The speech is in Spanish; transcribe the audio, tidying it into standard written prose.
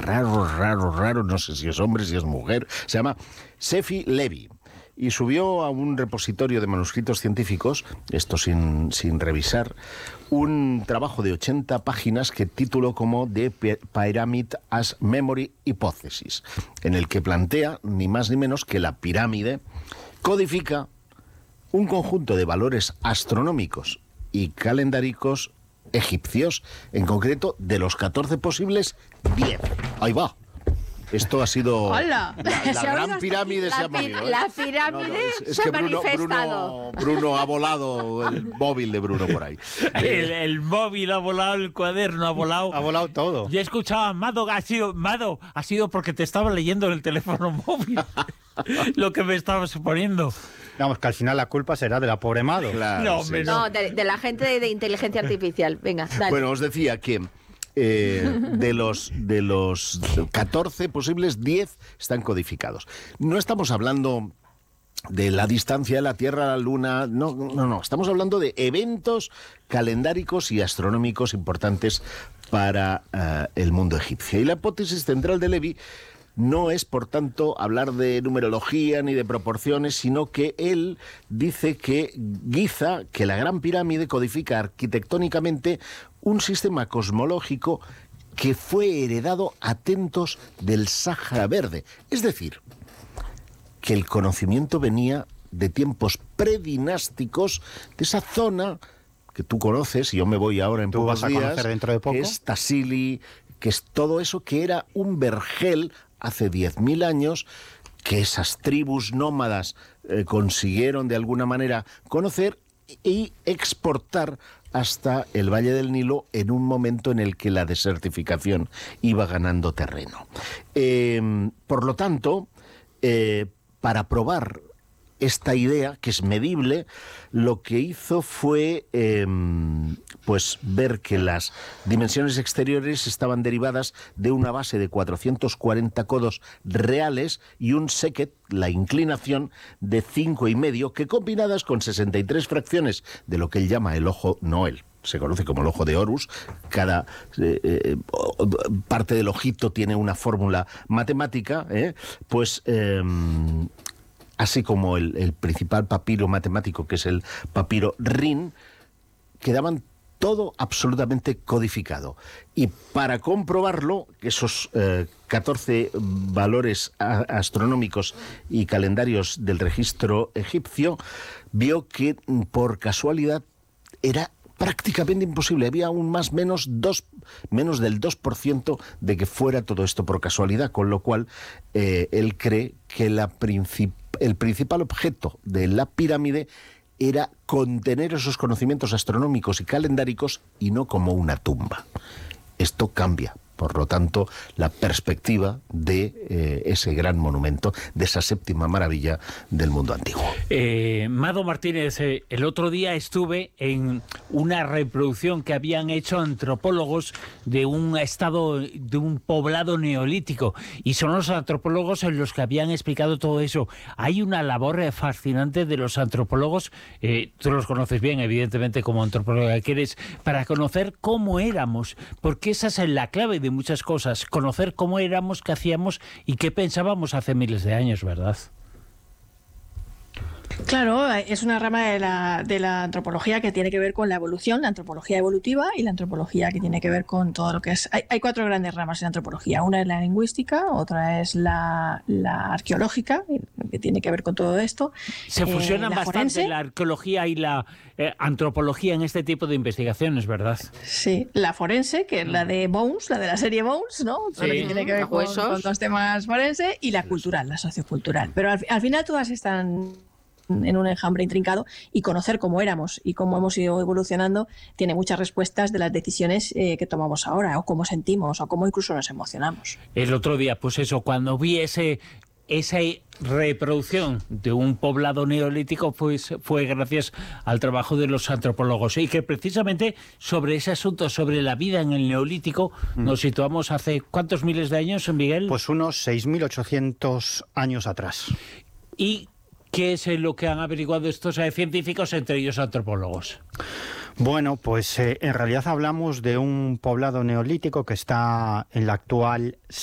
raro, no sé si es hombre, si es mujer, se llama Sefi Levy. Y subió a un repositorio de manuscritos científicos, esto sin revisar, un trabajo de 80 páginas que tituló como The Pyramid as Memory Hypothesis, en el que plantea ni más ni menos que la pirámide codifica un conjunto de valores astronómicos y calendáricos egipcios, en concreto de los 14 posibles, 10. Ahí va. Esto ha sido... ¡Hola! La gran pirámide se ha movido, ¿eh? La pirámide es se que ha manifestado. Bruno ha volado, el móvil de Bruno por ahí. El móvil ha volado, el cuaderno ha volado. Ha volado todo. Yo escuchaba, Mado, ha sido porque te estaba leyendo en el teléfono móvil lo que me estabas poniendo. Vamos, que al final la culpa será de la pobre Mado. Claro, No, sí. No, de la gente de inteligencia artificial. Venga, dale. Bueno, os decía que de los 14 posibles, 10 están codificados. No estamos hablando de la distancia de la Tierra a la Luna, no. Estamos hablando de eventos calendáricos y astronómicos importantes para el mundo egipcio. Y la hipótesis central de Levy no es, por tanto, hablar de numerología ni de proporciones, sino que él dice que Giza, que la Gran Pirámide, codifica arquitectónicamente un sistema cosmológico que fue heredado, atentos, del Sáhara Verde. Es decir, que el conocimiento venía de tiempos predinásticos de esa zona que tú conoces, y yo me voy ahora en ¿Tú pocos vas a días, conocer dentro de poco? que es Tassili, que es todo eso que era un vergel hace 10.000 años, que esas tribus nómadas consiguieron de alguna manera conocer y exportar hasta el Valle del Nilo en un momento en el que la desertificación iba ganando terreno. Por lo tanto, para probar esta idea, que es medible, lo que hizo fue pues ver que las dimensiones exteriores estaban derivadas de una base de 440 codos reales y un seket, la inclinación, de 5,5, que combinadas con 63 fracciones de lo que él llama el ojo, no él, se conoce como el ojo de Horus, cada parte del ojito tiene una fórmula matemática, pues... así como el principal papiro matemático, que es el papiro RIN, quedaban todo absolutamente codificado. Y para comprobarlo, esos 14 valores astronómicos y calendarios del registro egipcio, vio que por casualidad era prácticamente imposible. Había un menos del 2% de que fuera todo esto por casualidad, con lo cual él cree que el principal objeto de la pirámide era contener esos conocimientos astronómicos y calendáricos y no como una tumba. Esto cambia, por lo tanto, la perspectiva de ese gran monumento, de esa séptima maravilla del mundo antiguo. Mado Martínez, el otro día estuve en una reproducción que habían hecho antropólogos de un estado, de un poblado neolítico, y son los antropólogos en los que habían explicado todo eso. Hay una labor fascinante de los antropólogos, tú los conoces bien, evidentemente, como antropóloga que eres, para conocer cómo éramos, porque esa es la clave de muchas cosas, conocer cómo éramos, qué hacíamos y qué pensábamos hace miles de años, ¿verdad? Claro, es una rama de la antropología que tiene que ver con la evolución, la antropología evolutiva y la antropología que tiene que ver con todo lo que es... Hay 4 grandes ramas en antropología. Una es la lingüística, otra es la arqueológica, que tiene que ver con todo esto. Se fusionan la bastante forense, la arqueología y la antropología en este tipo de investigaciones, ¿verdad? Sí, la forense, que es la de Bones, la de la serie Bones, ¿no? Todo lo que tiene que ver con los temas forense, y la cultural, la sociocultural. Pero al final todas están en un enjambre intrincado, y conocer cómo éramos y cómo hemos ido evolucionando tiene muchas respuestas de las decisiones que tomamos ahora, o cómo sentimos, o cómo incluso nos emocionamos. El otro día, pues eso, cuando vi esa reproducción de un poblado neolítico, pues fue gracias al trabajo de los antropólogos, y que precisamente sobre ese asunto, sobre la vida en el neolítico, nos situamos hace ¿cuántos miles de años, Miguel? Pues unos 6.800 años atrás. ¿Y qué es lo que han averiguado estos científicos, entre ellos antropólogos? Bueno, pues en realidad hablamos de un poblado neolítico que está en la actual